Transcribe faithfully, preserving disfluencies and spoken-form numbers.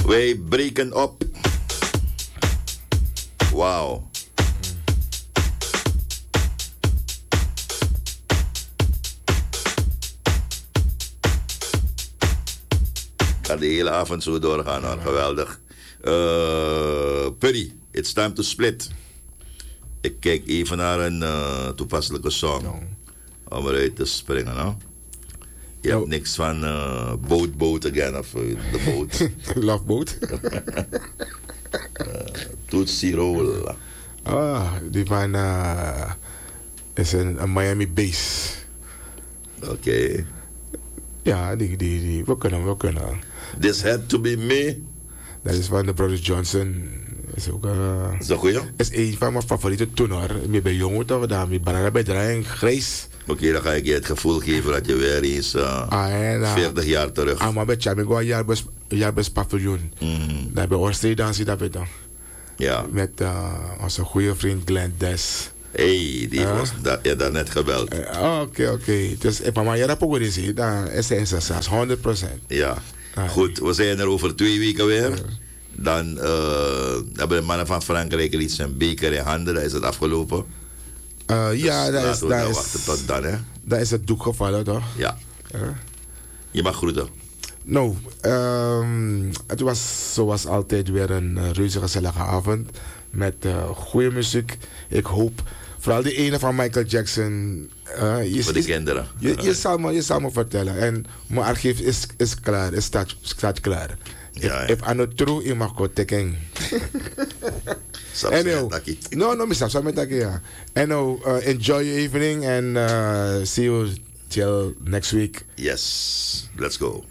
Wij breken op. Wauw. Kan de hele avond zo doorgaan hoor. Geweldig. Uh, Purry, it's time to split. Ik kijk even naar een uh, toepasselijke song. No. Om eruit te springen, no? Je no. hebt niks van uh, Boat Boat Again of uh, The Boat. Love Boat. uh, Tootsie Roll. Ah, die van uh, is een, een Miami base. Oké. Okay. Ja, die, die, die, we kunnen, we kunnen. This Had To Be Me. Dat is van de Brothers Johnson. Is ook uh, is dat goed, is een van mijn favoriete toen hoor. Meer bij jongen toch, daar met banana bij draaien, grijs. Oké, okay, dan ga ik je het gevoel geven dat je weer eens uh, ah, ja, veertig jaar terug. Ah, maar met jou, ik ga jaarbes, jaarbes paviljoen. Mm. Daar bij Oorsteen dansen dat weet dan. Ja. Met uh, onze goede vriend Glenn Des. Hé, hey, die uh? was da, ja, daar net gebeld. Oké, uh, oké. Okay, okay. Dus ik maar jij dat ook eens zien, dan is het zelfs honderd procent. Ja. Ah, goed, we zijn er over twee weken weer. Uh. Dan uh, hebben de mannen van Frankrijk iets een beker in handen. Dan is het afgelopen. Uh, dus ja, dat is, dat is, wachten tot dan, hè? Dat is het doek gevallen, toch? Ja. Uh. Je mag groeten. Nou, um, het was zoals altijd weer een uh, reuze gezellige avond. Met uh, goede muziek. Ik hoop, vooral die ene van Michael Jackson. Uh, je, Voor de kinderen. Je, je, zal me, je zal me vertellen. En mijn archief is, is klaar, is staat, staat klaar. Ja, if I know true, you mag go taken. Anyway, no, no, Mister Sametaki, ja. And now, uh, enjoy your evening and uh, see you till next week. Yes, let's go.